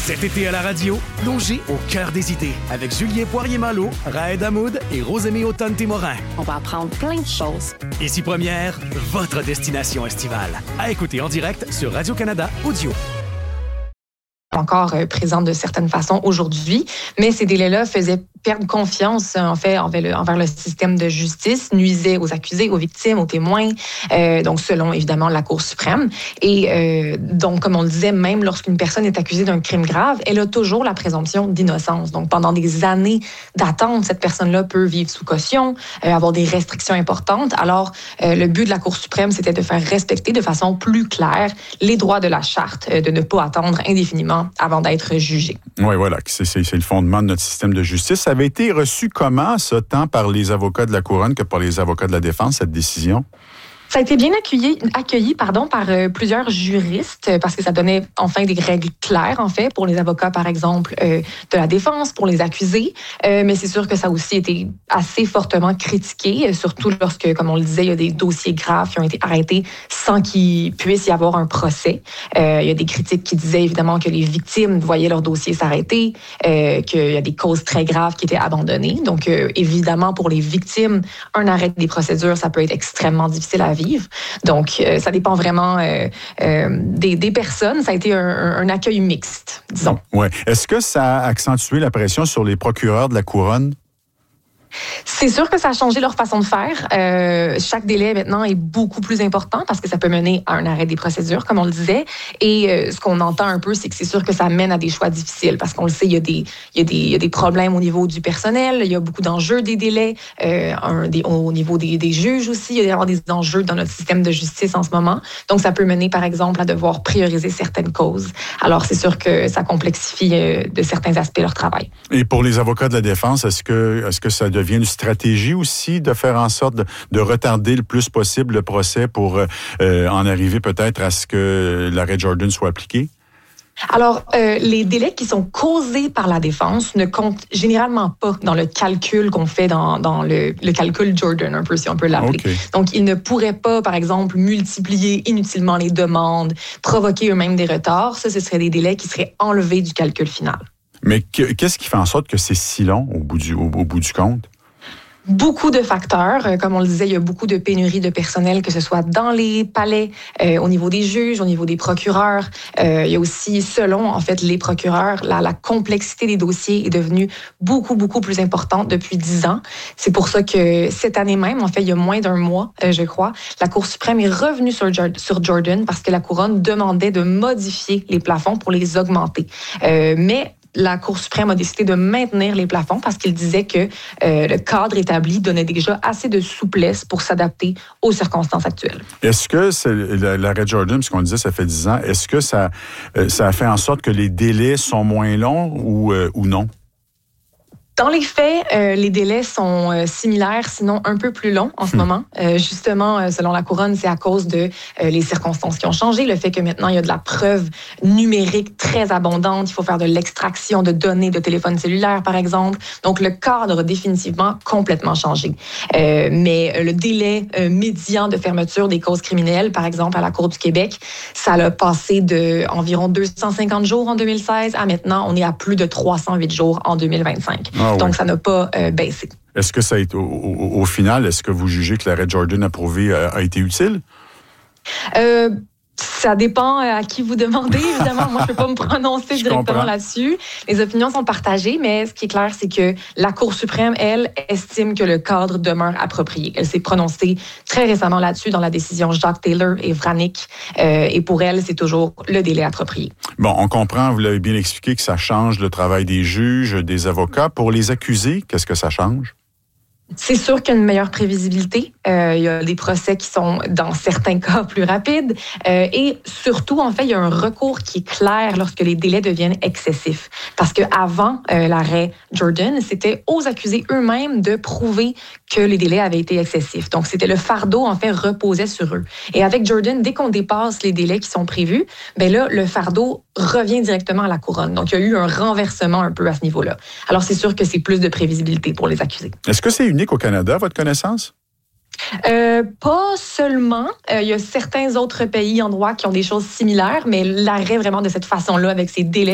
Cet été à la radio, plongez au cœur des idées avec Julien Poirier-Malo, Raed Hamoud et Rosemée Automne-Témorin. On va apprendre plein de choses. Ici Première, votre destination estivale. À écouter en direct sur Radio-Canada Audio. Encore présente de certaines façons aujourd'hui, mais ces délais-là faisaient perdre confiance en fait envers le système de justice, nuisaient aux accusés, aux victimes, aux témoins, donc selon évidemment la Cour suprême. Et donc, comme on le disait, même lorsqu'une personne est accusée d'un crime grave, elle a toujours la présomption d'innocence. Donc, pendant des années d'attente, cette personne-là peut vivre sous caution, avoir des restrictions importantes. Alors, le but de la Cour suprême, c'était de faire respecter de façon plus claire les droits de la charte, de ne pas attendre indéfiniment avant d'être jugé. Oui, voilà, c'est le fondement de notre système de justice. Ça avait été reçu comment, ça, tant par les avocats de la Couronne que par les avocats de la défense, cette décision? Ça a été bien accueilli par plusieurs juristes parce que ça donnait enfin des règles claires, en fait, pour les avocats, par exemple, de la défense, pour les accusés. Mais c'est sûr que ça a aussi été assez fortement critiqué, surtout lorsque, comme on le disait, il y a des dossiers graves qui ont été arrêtés sans qu'il puisse y avoir un procès. Il y a des critiques qui disaient, évidemment, que les victimes voyaient leur dossier s'arrêter, qu'il y a des causes très graves qui étaient abandonnées. Donc, évidemment, pour les victimes, un arrêt des procédures, ça peut être extrêmement difficile à vivre. Donc, ça dépend vraiment des personnes. Ça a été un accueil mixte, disons. Ouais. Est-ce que ça a accentué la pression sur les procureurs de la Couronne? C'est sûr que ça a changé leur façon de faire. Chaque délai maintenant est beaucoup plus important parce que ça peut mener à un arrêt des procédures, comme on le disait. Et ce qu'on entend un peu, c'est que c'est sûr que ça mène à des choix difficiles parce qu'on le sait, il y a des problèmes au niveau du personnel, il y a beaucoup d'enjeux des délais, au niveau des juges aussi, il y a des enjeux dans notre système de justice en ce moment. Donc, ça peut mener, par exemple, à devoir prioriser certaines causes. Alors, c'est sûr que ça complexifie de certains aspects leur travail. Et pour les avocats de la défense, est-ce que ça devient une stratégie aussi de faire en sorte de retarder le plus possible le procès pour en arriver peut-être à ce que l'arrêt Jordan soit appliqué? Alors, les délais qui sont causés par la défense ne comptent généralement pas dans le calcul qu'on fait dans le calcul Jordan, un peu si on peut l'appeler. Okay. Donc, ils ne pourraient pas, par exemple, multiplier inutilement les demandes, provoquer eux-mêmes des retards. Ça, ce seraient des délais qui seraient enlevés du calcul final. Mais qu'est-ce qui fait en sorte que c'est si long au bout du compte? Beaucoup de facteurs. Comme on le disait, il y a beaucoup de pénurie de personnel, que ce soit dans les palais, au niveau des juges, au niveau des procureurs. Il y a aussi, selon en fait les procureurs, la complexité des dossiers est devenue beaucoup, beaucoup plus importante depuis 10 ans. C'est pour ça que cette année même, en fait, il y a moins d'un mois, je crois, la Cour suprême est revenue sur Jordan parce que la Couronne demandait de modifier les plafonds pour les augmenter. Mais la Cour suprême a décidé de maintenir les plafonds parce qu'il disait que le cadre établi donnait déjà assez de souplesse pour s'adapter aux circonstances actuelles. Est-ce que l'arrêt Jordan, puisqu'on disait ça fait 10 ans, est-ce que ça a fait en sorte que les délais sont moins longs ou non? Dans les faits, les délais sont similaires, sinon un peu plus longs en ce moment. Justement, selon la Couronne, c'est à cause de les circonstances qui ont changé, le fait que maintenant, il y a de la preuve numérique très abondante. Il faut faire de l'extraction de données de téléphones cellulaires, par exemple. Donc, le cadre a définitivement complètement changé. Mais le délai médian de fermeture des causes criminelles, par exemple, à la Cour du Québec, ça a passé de environ 250 jours en 2016 à maintenant, on est à plus de 308 jours en 2025. Donc, ça n'a pas baissé. Est-ce que ça a été, au final, est-ce que vous jugez que l'arrêt Jordan approuvé a été utile? Ça dépend à qui vous demandez, évidemment. Moi, je ne peux pas me prononcer directement là-dessus. Les opinions sont partagées, mais ce qui est clair, c'est que la Cour suprême, elle, estime que le cadre demeure approprié. Elle s'est prononcée très récemment là-dessus dans la décision Jacques Taylor et Vranic. Et pour elle, c'est toujours le délai approprié. Bon, on comprend, vous l'avez bien expliqué, que ça change le travail des juges, des avocats. Pour les accusés, qu'est-ce que ça change? C'est sûr qu'il y a une meilleure prévisibilité. Il y a des procès qui sont, dans certains cas, plus rapides. Et surtout, en fait, il y a un recours qui est clair lorsque les délais deviennent excessifs. Parce qu'avant l'arrêt Jordan, c'était aux accusés eux-mêmes de prouver que les délais avaient été excessifs. Donc, c'était le fardeau, en fait, reposait sur eux. Et avec Jordan, dès qu'on dépasse les délais qui sont prévus, ben là, le fardeau revient directement à la Couronne. Donc, il y a eu un renversement un peu à ce niveau-là. Alors, c'est sûr que c'est plus de prévisibilité pour les accusés. Est-ce que c'est unique au Canada, à votre connaissance? Pas seulement. Il y a certains autres pays en droit qui ont des choses similaires, mais l'arrêt vraiment de cette façon-là, avec ces délais